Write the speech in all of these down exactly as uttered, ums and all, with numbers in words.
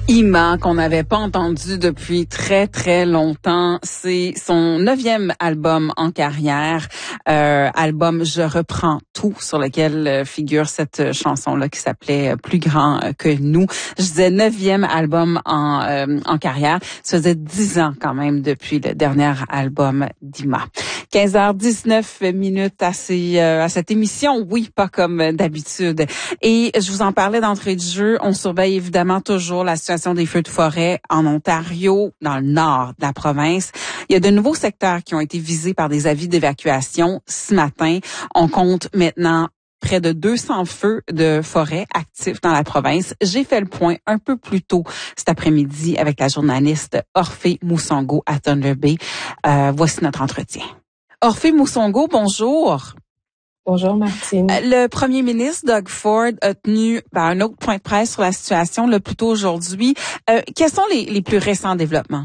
Ima, qu'on n'avait pas entendu depuis très, très longtemps. C'est son neuvième album en carrière, euh, album Je reprends tout, sur lequel euh, figure cette chanson-là qui s'appelait Plus grand que nous. Je disais neuvième album en, euh, en carrière. Ça faisait dix ans quand même depuis le dernier album d'Ima. quinze heures dix-neuf minutes à, ces, euh, à cette émission. Oui, pas comme d'habitude. Et je vous en parlais d'entrée de jeu. On surveille évidemment toujours la situation des feux de forêt en Ontario, dans le nord de la province. Il y a de nouveaux secteurs qui ont été visés par des avis d'évacuation ce matin. On compte maintenant près de deux cents feux de forêt actifs dans la province. J'ai fait le point un peu plus tôt cet après-midi avec la journaliste Orphée Moussongo à Thunder Bay. Euh, voici notre entretien. Orphée Moussongo, bonjour. Bonjour Martine. Le premier ministre Doug Ford a tenu ben, un autre point de presse sur la situation le plus tôt aujourd'hui. Euh, quels sont les, les plus récents développements?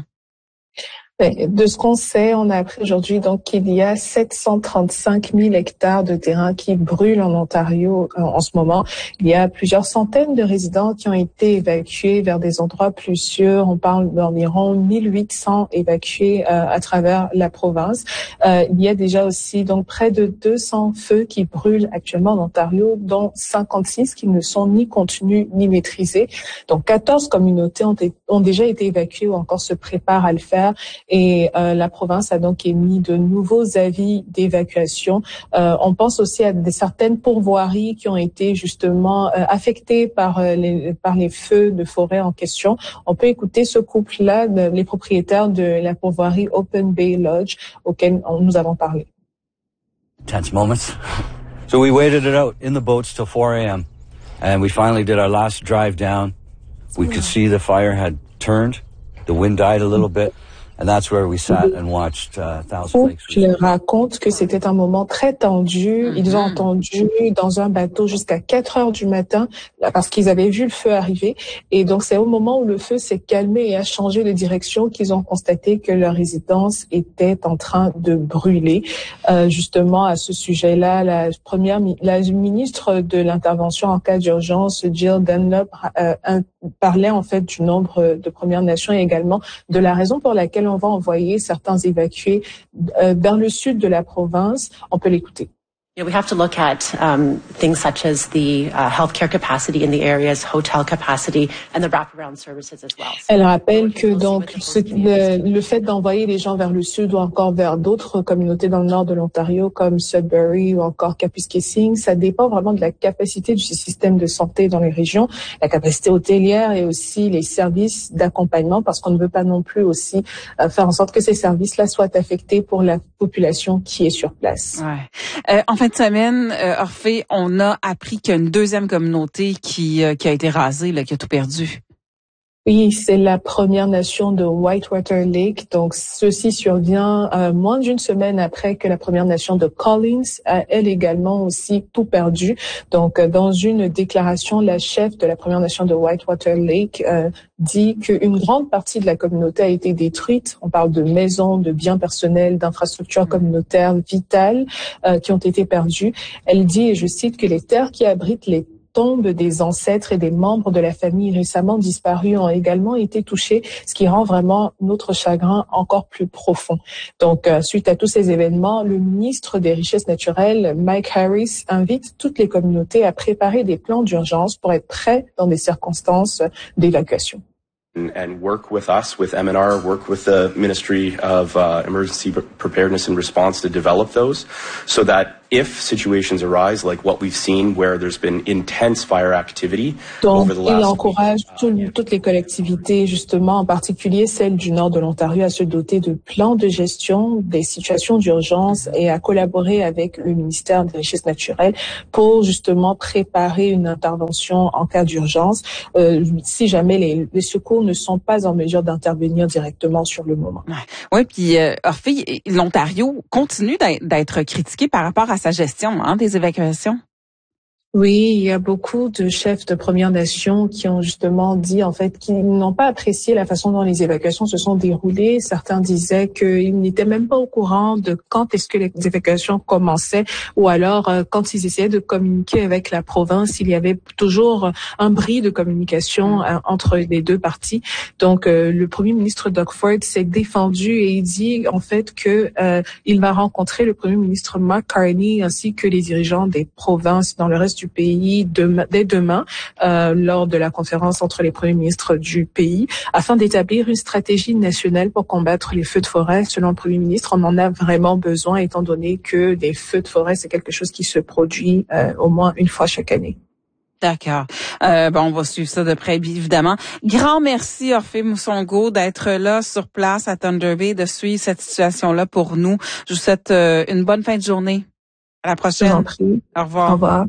De ce qu'on sait, on a appris aujourd'hui donc qu'il y a sept cent trente-cinq mille hectares de terrain qui brûlent en Ontario en, en ce moment. Il y a plusieurs centaines de résidents qui ont été évacués vers des endroits plus sûrs. On parle d'environ mille huit cents évacués euh, à travers la province. Euh, il y a déjà aussi donc près de deux cents feux qui brûlent actuellement en Ontario, dont cinquante-six qui ne sont ni contenus ni maîtrisés. Donc quatorze communautés ont, été, ont déjà été évacuées ou encore se préparent à le faire. Et euh, la province a donc émis de nouveaux avis d'évacuation. Euh, on pense aussi à des certaines pourvoiries qui ont été justement euh, affectées par euh, les par les feux de forêt en question. On peut écouter ce couple-là, de, les propriétaires de la pourvoirie Open Bay Lodge, auquel on, nous avons parlé. Tense moments. So we waited it out in the boats till four a.m. and we finally did our last drive down. We could see the fire had turned. The wind died a little bit. And that's where we sat and watched uh, Thousand Lakes. Je leur raconte que c'était un moment très tendu. Ils ont entendu dans un bateau jusqu'à quatre heures du matin parce qu'ils avaient vu le feu arriver. Et donc, c'est au moment où le feu s'est calmé et a changé de direction qu'ils ont constaté que leur résidence était en train de brûler. Euh, justement, à ce sujet-là, la première, la ministre de l'intervention en cas d'urgence, Jill Dunlop, euh, parlait en fait du nombre de Premières Nations et également de la raison pour laquelle on va envoyer certains évacués euh, vers le sud de la province. On peut l'écouter. Yeah, we have to look at um, things such as the uh, healthcare capacity in the areas, hotel capacity, and the wraparound services as well. Elle rappelle que donc ce, le, le fait d'envoyer les gens vers le sud ou encore vers d'autres communautés dans le nord de l'Ontario comme Sudbury ou encore Kapuskasing, ça dépend vraiment de la capacité du système de santé dans les régions, la capacité hôtelière et aussi les services d'accompagnement, parce qu'on ne veut pas non plus aussi euh, faire en sorte que ces services-là soient affectés pour la population qui est sur place. Ouais. Euh, en fin de semaine, euh, Orphée, on a appris qu'il y a une deuxième communauté qui, euh, qui a été rasée, là, qui a tout perdu. Oui, c'est la Première Nation de Whitewater Lake. Donc, ceci survient euh, moins d'une semaine après que la Première Nation de Collins a, elle également aussi tout perdu. Donc, euh, dans une déclaration, la chef de la Première Nation de Whitewater Lake euh, dit qu'une grande partie de la communauté a été détruite. On parle de maisons, de biens personnels, d'infrastructures communautaires vitales euh, qui ont été perdues. Elle dit, et je cite, que les terres qui abritent les tombes des ancêtres et des membres de la famille récemment disparus ont également été touchés, ce qui rend vraiment notre chagrin encore plus profond. Donc, euh, suite à tous ces événements, le ministre des Richesses naturelles, Mike Harris, invite toutes les communautés à préparer des plans d'urgence pour être prêts dans des circonstances d'évacuation. And work with us, with M N R, work with the Ministry of uh, Emergency Preparedness and Response to develop those, so that if situations arise like what we've seen where there's been intense fire activity Donc, over the last il encourage tout, toutes les collectivités, justement, en particulier celles du nord de l'Ontario, à se doter de plans de gestion des situations d'urgence et à collaborer avec le ministère des Richesses naturelles pour justement préparer une intervention en cas d'urgence, euh, si jamais les, les secours ne sont pas en mesure d'intervenir directement sur le moment. Oui, ouais, puis euh, Orphée, l'Ontario continue d'être critiqué par rapport à sa gestion hein, des évacuations. Oui, il y a beaucoup de chefs de Premières Nations qui ont justement dit, en fait, qu'ils n'ont pas apprécié la façon dont les évacuations se sont déroulées. Certains disaient qu'ils n'étaient même pas au courant de quand est-ce que les évacuations commençaient, ou alors euh, quand ils essayaient de communiquer avec la province, il y avait toujours un bris de communication euh, entre les deux parties. Donc, euh, le premier ministre Doug Ford s'est défendu et il dit, en fait, que euh, il va rencontrer le premier ministre Mark Carney ainsi que les dirigeants des provinces dans le reste du pays demain, dès demain euh, lors de la conférence entre les premiers ministres du pays afin d'établir une stratégie nationale pour combattre les feux de forêt. Selon le premier ministre, on en a vraiment besoin étant donné que les feux de forêt, c'est quelque chose qui se produit euh, au moins une fois chaque année. D'accord. Euh, bon, on va suivre ça de près, évidemment. Grand merci, Orphée Moussongo, d'être là sur place à Thunder Bay, de suivre cette situation-là pour nous. Je vous souhaite euh, une bonne fin de journée. À la prochaine. Je vous en prie. Au revoir. Au revoir.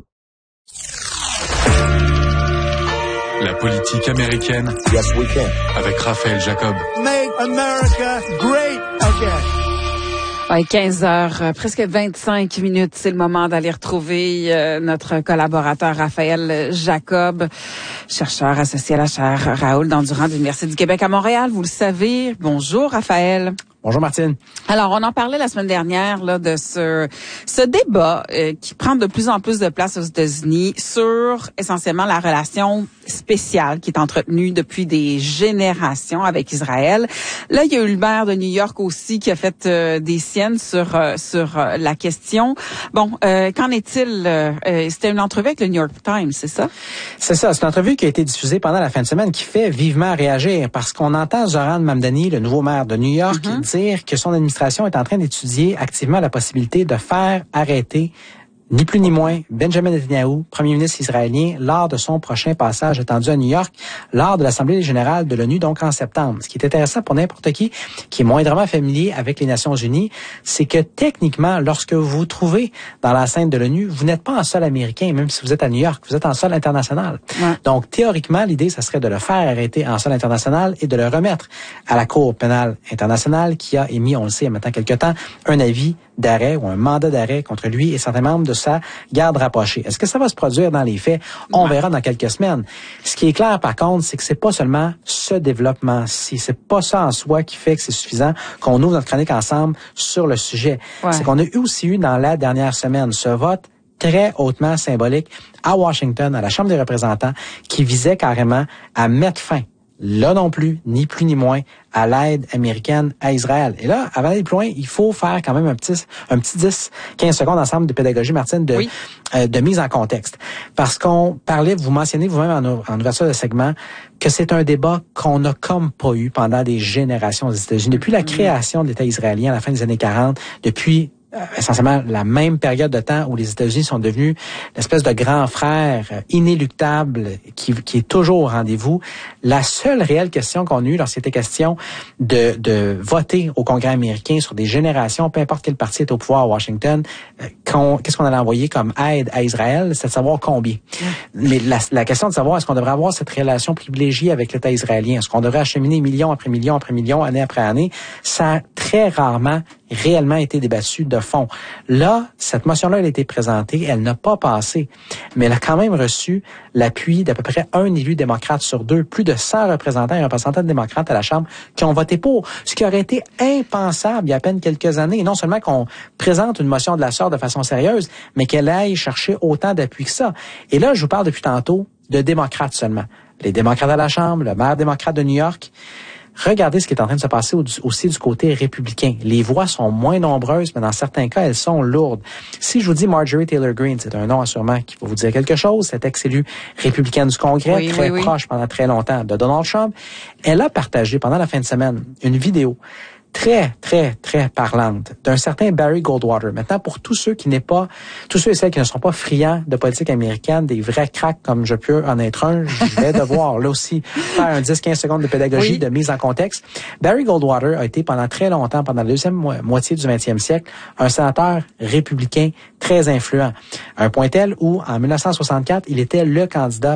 La politique américaine. Yes, we can. Avec Raphaël Jacob. Make America great again. Ouais, quinze heures, euh, presque vingt-cinq minutes. C'est le moment d'aller retrouver euh, notre collaborateur Raphaël Jacob, chercheur associé à la chaire Raoul Dandurand de l'Université du Québec à Montréal. Vous le savez. Bonjour, Raphaël. Bonjour Martine. Alors, on en parlait la semaine dernière là de ce ce débat euh, qui prend de plus en plus de place aux États-Unis sur essentiellement la relation spéciale qui est entretenue depuis des générations avec Israël. Là, il y a eu le maire de New York aussi qui a fait euh, des siennes sur euh, sur euh, la question. Bon, euh, qu'en est-il euh, C'était une entrevue avec le New York Times, c'est ça? C'est ça, c'est une entrevue qui a été diffusée pendant la fin de semaine qui fait vivement réagir parce qu'on entend Zoran Mamdani, le nouveau maire de New York, mm-hmm. dire que son administration est en train d'étudier activement la possibilité de faire arrêter ni plus ni moins Benjamin Netanyahu, premier ministre israélien, lors de son prochain passage attendu à New York, lors de l'Assemblée générale de l'ONU, donc en septembre. Ce qui est intéressant pour n'importe qui qui est moindrement familier avec les Nations unies, c'est que techniquement, lorsque vous vous trouvez dans la scène de l'ONU, vous n'êtes pas en sol américain, même si vous êtes à New York, vous êtes en sol international. Ouais. Donc, théoriquement, l'idée, ça serait de le faire arrêter en sol international et de le remettre à la Cour pénale internationale qui a émis, on le sait, il y a maintenant quelque temps, un avis d'arrêt ou un mandat d'arrêt contre lui et certains membres de sa garde rapprochée. Est-ce que ça va se produire dans les faits? On ouais. verra dans quelques semaines. Ce qui est clair, par contre, c'est que c'est pas seulement ce développement-ci. C'est pas ça en soi qui fait que c'est suffisant qu'on ouvre notre chronique ensemble sur le sujet. Ouais. C'est qu'on a aussi eu dans la dernière semaine ce vote très hautement symbolique à Washington, à la Chambre des représentants, qui visait carrément à mettre fin, là non plus, ni plus ni moins, à l'aide américaine à Israël. Et là, avant d'aller plus loin, il faut faire quand même un petit, un petit dix, quinze secondes ensemble de pédagogie, Martine, de, oui. euh, de mise en contexte. Parce qu'on parlait, vous mentionnez vous-même en, en ouverture de segment, que c'est un débat qu'on n'a comme pas eu pendant des générations aux États-Unis. Depuis la création de l'État israélien à la fin des années quarante, depuis essentiellement la même période de temps où les États-Unis sont devenus l'espèce de grand frère inéluctable qui, qui est toujours au rendez-vous. La seule réelle question qu'on a eue lorsqu'il était question de, de voter au Congrès américain sur des générations, peu importe quel parti est au pouvoir à Washington, qu'on, qu'est-ce qu'on allait envoyer comme aide à Israël, c'est de savoir combien. Mmh. Mais la, la question de savoir est-ce qu'on devrait avoir cette relation privilégiée avec l'État israélien, est-ce qu'on devrait acheminer million après million après million, année après année, ça a très rarement réellement été débattue de fond. Là, cette motion-là, elle a été présentée, elle n'a pas passé, mais elle a quand même reçu l'appui d'à peu près un élu démocrate sur deux, plus de cent représentants et représentants démocrates à la Chambre qui ont voté pour, ce qui aurait été impensable il y a à peine quelques années. Et non seulement qu'on présente une motion de la sorte de façon sérieuse, mais qu'elle aille chercher autant d'appui que ça. Et là, je vous parle depuis tantôt de démocrates seulement. Les démocrates à la Chambre, le maire démocrate de New York. Regardez ce qui est en train de se passer aussi du côté républicain. Les voix sont moins nombreuses, mais dans certains cas, elles sont lourdes. Si je vous dis Marjorie Taylor Greene, c'est un nom assurément qui va vous dire quelque chose, cette ex-élue républicaine du Congrès, oui, très oui, proche oui. pendant très longtemps de Donald Trump, elle a partagé pendant la fin de semaine une vidéo très, très, très parlante d'un certain Barry Goldwater. Maintenant, pour tous ceux qui n'est pas, tous ceux et celles qui ne sont pas friands de politique américaine, des vrais cracks comme je peux en être un, je vais devoir, là aussi, faire un dix quinze secondes de pédagogie, oui. de mise en contexte. Barry Goldwater a été pendant très longtemps, pendant la deuxième mo- moitié du vingtième siècle, un sénateur républicain très influent. À un point tel où, en dix-neuf cent soixante-quatre, il était le candidat